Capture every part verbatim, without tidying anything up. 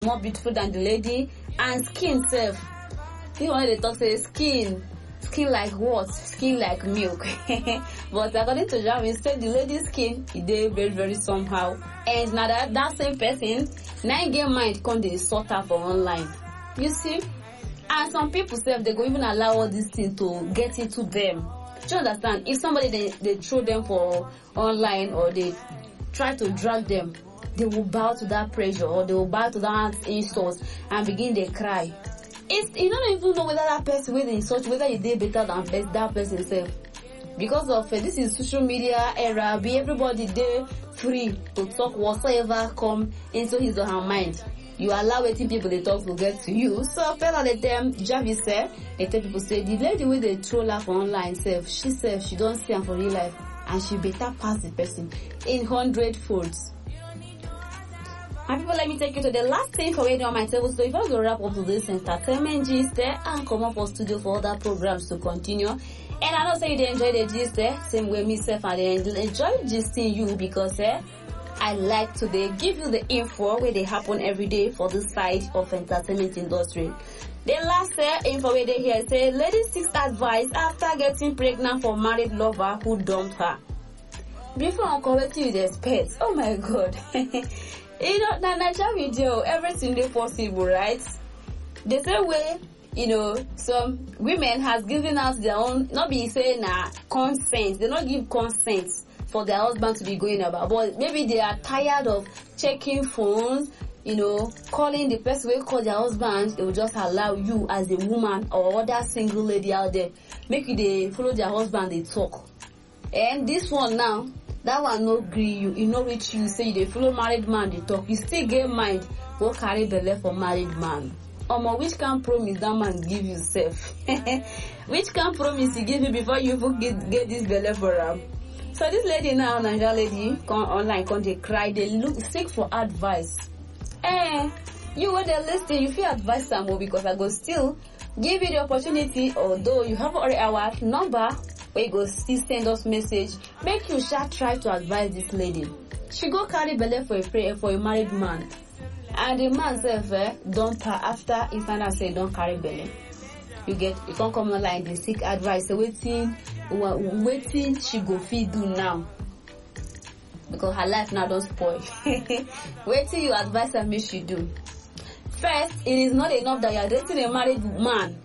more beautiful than the lady, and skin self. You want to talk say skin, skin like what? Skin like milk. But according to Jam, instead the lady's skin, it dey very very somehow. And now that that same person, nine game mind come dey sort out for online. You see, and some people self they go even allow all these things to get into them. Do you understand? If somebody they, they throw them for online or they try to drag them, they will bow to that pressure or they will bow to that insult and begin to cry. It's, you don't even know whether that person will insult, whether you did better than best, that person self. Because of uh, this is social media era, be everybody there free to talk whatsoever come into his or her mind. You allow waiting people they talk to get to you. So fella the time Javi said, they tell people say the lady with the troll her for online self, she said she don't see her for real life and she better pass the person in hundred folds. And people, let me take you to the last thing for waiting on my table. So if I go wrap up today's entertainment gist there and come up for studio for other programs to continue. And I know say you they enjoy the gist there, same way myself and they enjoy gisting you because eh, I like to they give you the info where they happen every day for the side of entertainment industry. The last uh, info where they hear say lady seeks advice after getting pregnant for married lover who dumped her. Before I correct you, there's pets. Oh my God. You know, na Naija video, everything they possible, right? The same way, you know, some women has given us their own, not be saying na consent. They not give consent for their husband to be going about, but maybe they are tired of checking phones, you know, calling the person who call their husband. They will just allow you as a woman or other single lady out there, make you they follow their husband, they talk. And this one now, that one no gree you, you know reach you, say you they follow married man, they talk, you still get mind, go carry belle for married man. Omo, which can promise that man give you self? Which can promise he give you before you get, get this belle for him? So this lady now, Naija lady, come online, come they cry, they look, seek for advice. Eh, you were there listening, you feel advice some more because I go still give you the opportunity, although you have already our number, where you go still send us message, make you shall try to advise this lady. She go carry belle for a prayer for a married man. And the man self eh, don't pa after he find out say don't carry belle. You get, you can't come online, they seek advice, so waiting, waiting she go feed do now. Because her life now don't spoil. Waiting you advise her make she do. First, it is not enough that you are dating a married man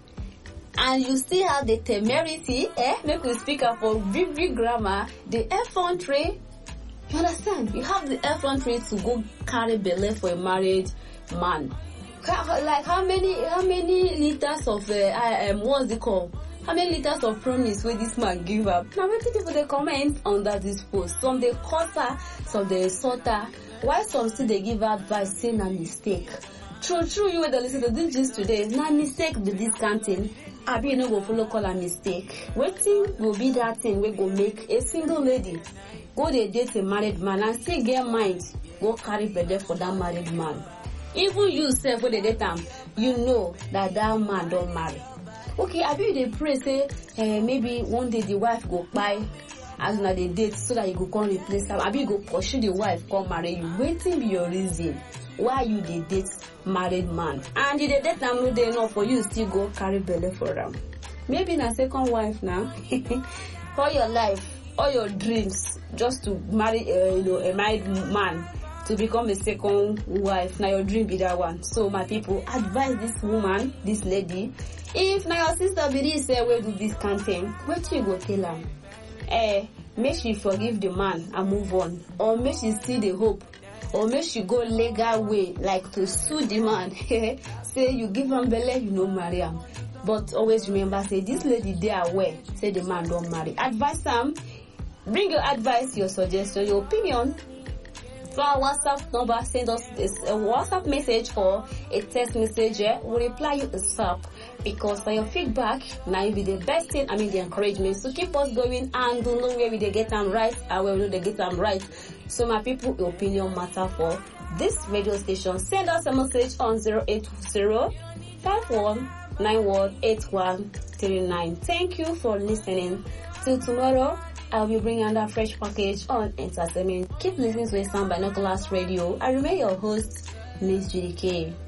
and you still have the temerity, eh? Make we speak up for big big grammar, the effrontery. You understand? You have the effrontery to go carry belle for a married man. Like how many how many liters of uh, um what's it called? How many liters of promise will this man give up? Now many people they comment under this post. Some they curse her, some they insult her. Why some still they give her advice saying a mistake? True, true, you were the listen to this gist today. Now mistake the discounting. Abi you no go follow call a mistake. Waiting will be that thing we go make a single lady go they date a married man and still get mind go carry belle for that married man. Even you self when they date him, you know that that man don't marry. Okay, abi they pray say uh, maybe one day the wife go buy as na they date so that you go come replace her. Abi you go pursue the wife come marry you. Waiting be your reason why you dey date married man, and you dey date am no dey enough for you still go carry belle for am. Maybe na second wife now. All your life, all your dreams, just to marry uh, you know a married man to become a second wife. Now your dream be that one. So my people, advise this woman, this lady. If now your sister be this say we do this campaign, what you go tell her? Eh, make she forgive the man and move on, or make she see the hope. Or make she go legal way, like to sue the man. Say you give him belle, you no marry him. But always remember, say this lady they aware, say the man don't marry. Advise them, bring your advice, your suggestion, your opinion. For our WhatsApp number, send us a WhatsApp message or a text message. We'll reply you ASAP because for your feedback, now will be the best thing. I mean the encouragement. So keep us going and don't know where we they get them right and where we they get them right. So my people, your opinion matter for this radio station. Send us a message on zero eight zero five one nine one eight one three nine. Thank you for listening. Till tomorrow, I'll be bringing another fresh package on entertainment. Keep listening to a Sound Binoculars Radio. I remain your host, Miss Judy K.